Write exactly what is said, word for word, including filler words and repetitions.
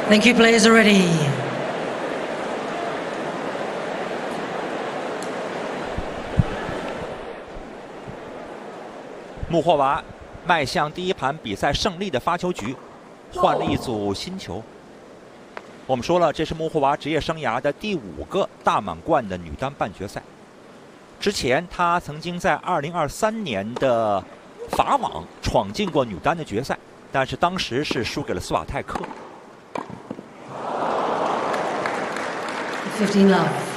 Thank you, players are ready. 穆霍娃迈向第一盘比赛胜利的发球局，换了一组新球。我们说了，这是穆霍娃职业生涯的第五个大满贯的女单半决赛。之前她曾经在二零二三年的法网闯进过女单的决赛，但是当时是输给了斯瓦泰克。 fifteen love.